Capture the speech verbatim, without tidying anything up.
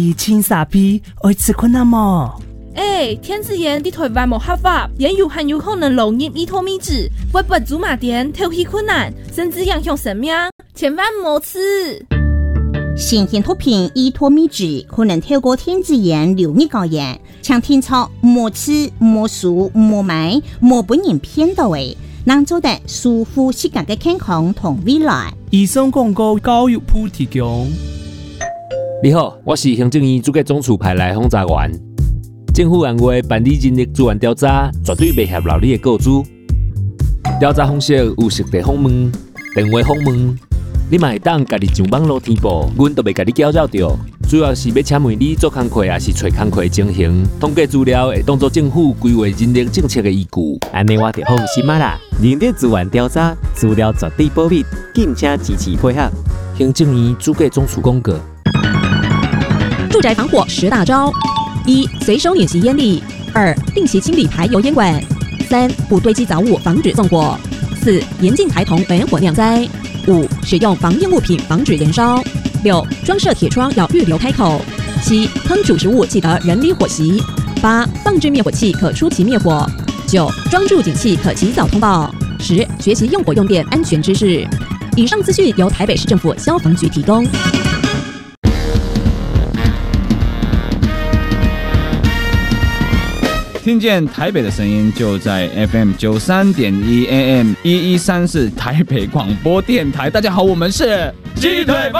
疫情傻逼，爱吃困难么？ 哎，天子盐伫台湾无合法，盐有很有可能流入伊托米脂，会不祖马店透气困难，甚至影响生命，千万莫吃。 新鲜毒品伊托米脂可能透过天子盐流入高盐，请听操莫吃、莫数、莫买、莫本人骗到的，能做得舒服适合的健康同未来。 以上广告教育部提供。 你好，我是行政院主计总处派来轰炸员。政府按月办理人力资源调查，绝对袂泄露你的个资。调查方式有实地访问、电话访问，你嘛会当家己上网络填报，阮都袂甲你搅扰到。主要是要请问你做工课，还是找工课情形，统计资料会当作政府规划人力政策的依据。 安尼我就放心啦。人力资源调查资料绝对保密，敬请支持配合。 行政院主计总处公告。 住宅防火十大招：一、随手捻熄烟粒；二、定期清理排油烟管；三、不堆积杂物，防止纵火；四、严禁孩童本火酿灾；五、使用防烟物品，防止燃烧；六、装设铁窗要预留开口；七、烹煮食物记得人离火熄；八、放置灭火器可出奇灭火；九、装住警器可及早通报；十、学习用火用电安全知识。以上资讯由台北市政府消防局提供。 听见台北的声音，就在 F M 九三点一 A M 一一三四台北广播电台。大家好，我们是鸡腿堡。